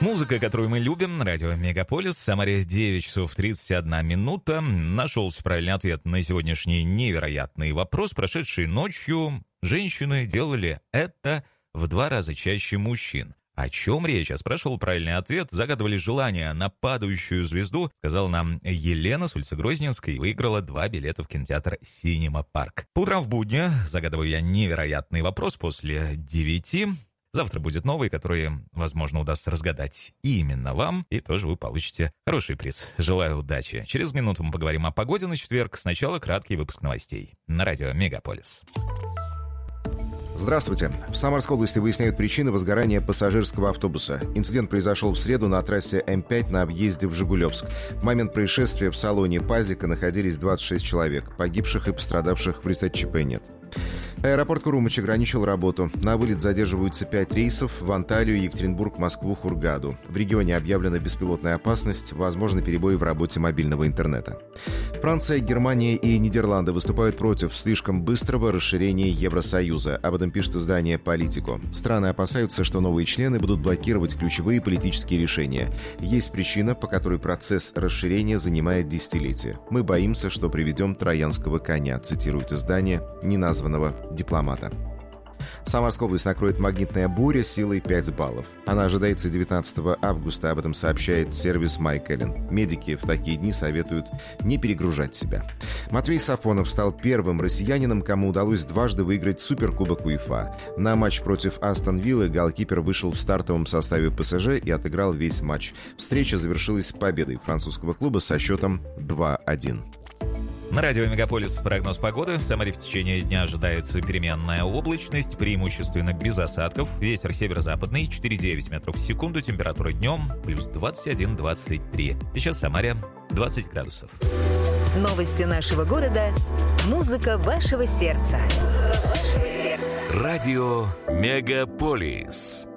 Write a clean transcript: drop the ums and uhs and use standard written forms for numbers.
Музыка, которую мы любим, радио Мегаполис, Самаре 9 часов 31 минута. Нашелся правильный ответ на сегодняшний невероятный вопрос. Прошедшей ночью женщины делали это в 2 раза чаще мужчин. О чем речь? Я спрашивал правильный ответ. Загадывали желание на падающую звезду. Сказала нам Елена с улицы Грозненской и выиграла 2 билета в кинотеатр «Синема Парк». По утрам в будни загадываю я невероятный вопрос после 9. Завтра будет новый, который, возможно, удастся разгадать именно вам, и тоже вы получите хороший приз. Желаю удачи. Через минуту мы поговорим о погоде на четверг. Сначала краткий выпуск новостей на радио Мегаполис. Здравствуйте. В Самарской области выясняют причины возгорания пассажирского автобуса. Инцидент произошел в среду на трассе М5 на объезде в Жигулевск. В момент происшествия в салоне «Пазика» находились 26 человек. Погибших и пострадавших в результате ЧП нет. Аэропорт Курумыч ограничил работу. На вылет задерживаются 5 рейсов в Анталию, Екатеринбург, Москву, Хургаду. В регионе объявлена беспилотная опасность, возможны перебои в работе мобильного интернета. Франция, Германия и Нидерланды выступают против слишком быстрого расширения Евросоюза. Об этом пишет издание «Политико». Страны опасаются, что новые члены будут блокировать ключевые политические решения. Есть причина, по которой процесс расширения занимает десятилетия. «Мы боимся, что приведем троянского коня», цитирует издание неназванного дипломата. Самарская область накроет магнитная буря силой 5 баллов. Она ожидается 19 августа, об этом сообщает сервис MyKellen. Медики в такие дни советуют не перегружать себя. Матвей Сафонов стал первым россиянином, кому удалось дважды выиграть Суперкубок УЕФА. На матч против Астон Виллы голкипер вышел в стартовом составе ПСЖ и отыграл весь матч. Встреча завершилась победой французского клуба со счетом 2-1. На радио Мегаполис прогноз погоды. В Самаре в течение дня ожидается переменная облачность, преимущественно без осадков. Ветер северо-западный, 4,9 метров в секунду. Температура днем плюс 21-23. Сейчас в Самаре 20 градусов. Новости нашего города. Музыка вашего сердца. Радио Мегаполис.